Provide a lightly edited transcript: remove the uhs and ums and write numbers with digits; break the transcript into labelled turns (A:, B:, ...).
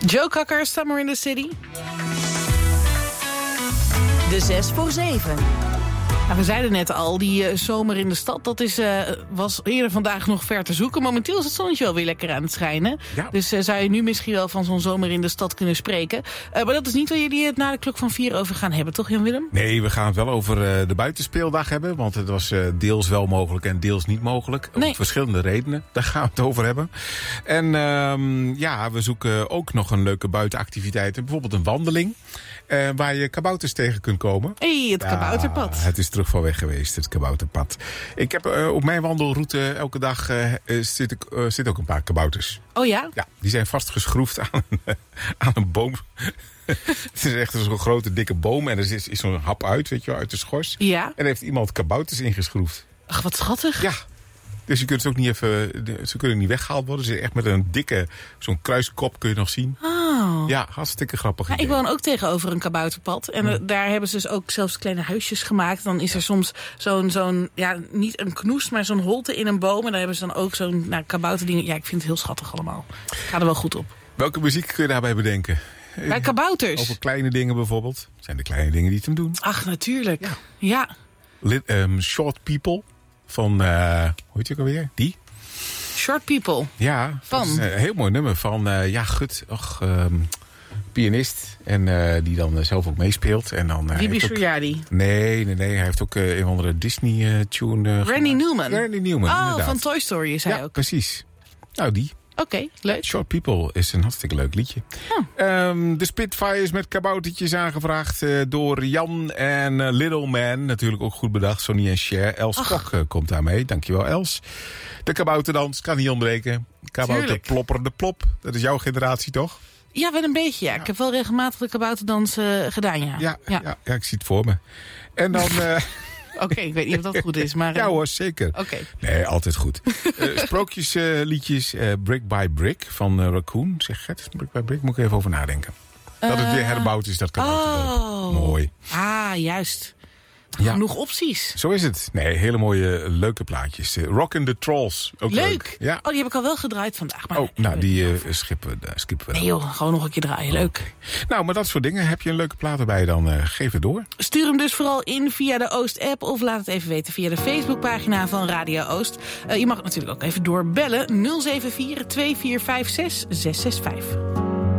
A: Joe Cocker, Summer in the City.
B: De 6 voor 7.
A: Nou, we zeiden net al, die zomer in de stad, dat was eerder vandaag nog ver te zoeken. Momenteel is het zonnetje wel weer lekker aan het schijnen. Ja. Dus zou je nu misschien wel van zo'n zomer in de stad kunnen spreken. Maar dat is niet waar jullie het na de klok van 4 over gaan hebben, toch Jan-Willem?
C: Nee, we gaan het wel over de buitenspeeldag hebben. Want het was deels wel mogelijk en deels niet mogelijk. Om verschillende redenen, daar gaan we het over hebben. En we zoeken ook nog een leuke buitenactiviteit. Bijvoorbeeld een wandeling. Waar je kabouters tegen kunt komen.
A: Het kabouterpad.
C: Het is terug van weg geweest, het kabouterpad. Ik heb op mijn wandelroute elke dag zit ook een paar kabouters.
A: Oh ja?
C: Ja, die zijn vastgeschroefd aan een boom. Het is echt zo'n grote dikke boom en er is zo'n hap uit, weet je wel, uit de schors.
A: Ja.
C: En er heeft iemand kabouters ingeschroefd.
A: Ach, wat schattig.
C: Ja. Dus je kunt ze ook niet ze kunnen niet weggehaald worden. Ze zijn echt met een dikke, zo'n kruiskop kun je nog zien.
A: Oh.
C: Ja, hartstikke grappig.
A: Ja, ik woon ook tegenover een kabouterpad. En daar hebben ze dus ook zelfs kleine huisjes gemaakt. Dan is er soms zo'n niet een knoest, maar zo'n holte in een boom. En daar hebben ze dan ook zo'n kabouterdingen. Ja, ik vind het heel schattig allemaal. Ik ga er wel goed op.
C: Welke muziek kun je daarbij bedenken?
A: Bij kabouters?
C: Over kleine dingen bijvoorbeeld. Dat zijn de kleine dingen die het hem doen.
A: Ach, natuurlijk. Ja.
C: Short People. Van, hoe heet je ook alweer? Die?
A: Short People.
C: Ja,
A: van?
C: Dat is een heel mooi nummer van pianist. En die dan zelf ook meespeelt.
A: Bibi Suryadi.
C: Nee. Hij heeft ook een of andere Disney-tune.
A: Randy Newman.
C: Randy Newman, inderdaad.
A: Van Toy Story is hij ook.
C: Precies. Nou, die.
A: Oké, leuk.
C: Short People is een hartstikke leuk liedje. De Spitfires met kaboutertjes aangevraagd door Jan en Little Man. Natuurlijk ook goed bedacht, Sonny en Cher. Els Kok komt daarmee. Dankjewel, Els. De kabouterdans kan niet ontbreken. Kabouter Plopper de Plop. Dat is jouw generatie, toch?
A: Ja, wel een beetje, ja. Ik heb wel regelmatig de kabouterdans gedaan, ja.
C: Ja, ik zie het voor me. En dan...
A: Oké, ik weet niet of dat goed is, maar...
C: Ja hoor, zeker.
A: Oké.
C: Nee, altijd goed. Sprookjesliedjes Brick by Brick van Raccoon. Zeg het, Brick by Brick, moet ik even over nadenken. Dat het weer herbouwd is, dat kan ook. Mooi.
A: Juist.
C: Ja.
A: Genoeg opties.
C: Zo is het. Nee, hele mooie, leuke plaatjes. Rockin' the Trolls. Ook leuk. Ja.
A: Die heb ik al wel gedraaid vandaag. Maar
C: die skippen we.
A: Nee joh, gewoon nog een keer draaien. Leuk.
C: Okay. Nou, maar dat soort dingen. Heb je een leuke plaat erbij, dan geef het door.
A: Stuur hem dus vooral in via de Oost-app. Of laat het even weten via de Facebookpagina van Radio Oost. Je mag natuurlijk ook even doorbellen. 074 2456 665.